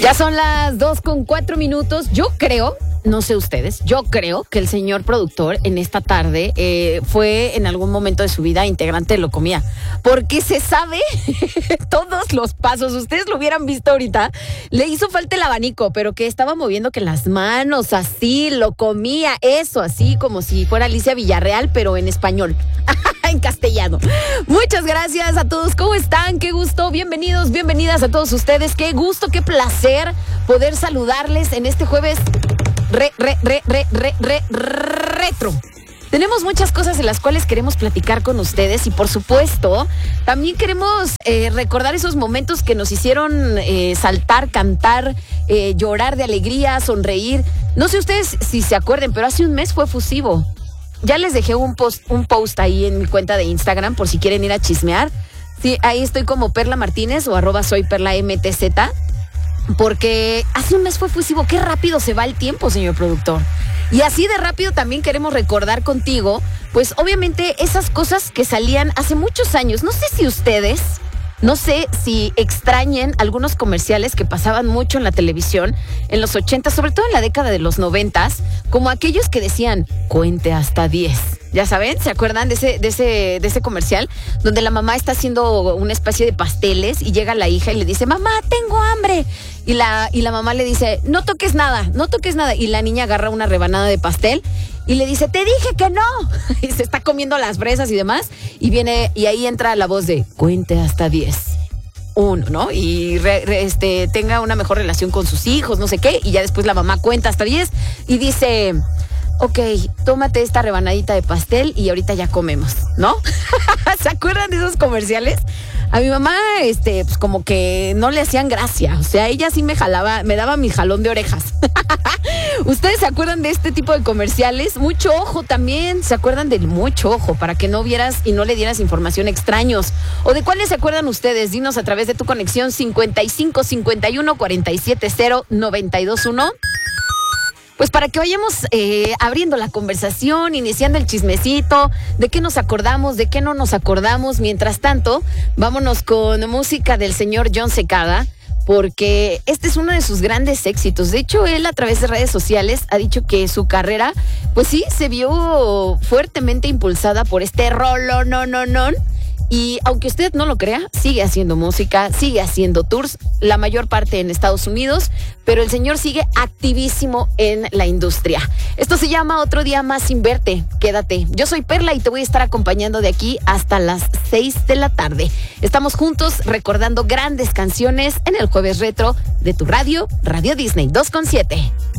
Ya son las 2:04. Yo creo, no sé ustedes, yo creo que el señor productor en esta tarde fue en algún momento de su vida integrante de Locomía, porque se sabe todos los pasos. Ustedes lo hubieran visto ahorita. Le hizo falta el abanico, pero que estaba moviendo que las manos así, Locomía, eso, así como si fuera Alicia Villarreal, pero en español. En castellano. Muchas gracias a todos. ¿Cómo están? Qué gusto. Bienvenidos, bienvenidas a todos ustedes. Qué gusto, qué placer poder saludarles en este jueves retro. Tenemos muchas cosas en las cuales queremos platicar con ustedes y por supuesto también queremos recordar esos momentos que nos hicieron saltar, cantar, llorar de alegría, sonreír. No sé ustedes si se acuerden, pero hace un mes fue fusivo. Ya les dejé un post ahí en mi cuenta de Instagram por si quieren ir a chismear. Sí, ahí estoy como Perla Martínez o @soyperlamtz, porque hace un mes fue fusivo. Qué rápido se va el tiempo, señor productor. Y así de rápido también queremos recordar contigo, pues obviamente esas cosas que salían hace muchos años. No sé si extrañen algunos comerciales que pasaban mucho en la televisión en los 80, sobre todo en la década de los 90, como aquellos que decían, cuente hasta 10. ¿Ya saben? ¿Se acuerdan de ese comercial? Donde la mamá está haciendo una especie de pasteles y llega la hija y le dice, mamá, tengo hambre. Y la mamá le dice, no toques nada. Y la niña agarra una rebanada de pastel y le dice, te dije que no. Y se está comiendo las fresas y demás. Y ahí entra la voz de, cuente hasta 10. 1, ¿no? Y tenga una mejor relación con sus hijos, no sé qué. Y ya después la mamá cuenta hasta 10 y dice, ok, tómate esta rebanadita de pastel y ahorita ya comemos, ¿no? ¿Se acuerdan de esos comerciales? A mi mamá, pues como que no le hacían gracia. O sea, ella sí me daba mi jalón de orejas. ¿Ustedes se acuerdan de este tipo de comerciales? Mucho ojo también. ¿Se acuerdan del mucho ojo? Para que no vieras y no le dieras información a extraños. ¿O de cuáles se acuerdan ustedes? Dinos a través de tu conexión 55 51 47 0 92 1. Pues para que vayamos abriendo la conversación, iniciando el chismecito, de qué nos acordamos, de qué no nos acordamos. Mientras tanto, vámonos con música del señor Jon Secada, porque este es uno de sus grandes éxitos. De hecho, él a través de redes sociales ha dicho que su carrera, pues sí, se vio fuertemente impulsada por este rolo, no. Y aunque usted no lo crea, sigue haciendo música, sigue haciendo tours, la mayor parte en Estados Unidos, pero el señor sigue activísimo en la industria. Esto se llama Otro Día Más Sin Verte. Quédate. Yo soy Perla y te voy a estar acompañando de aquí hasta las 6 de la tarde. Estamos juntos recordando grandes canciones en el Jueves Retro de tu radio, Radio Disney 2.7.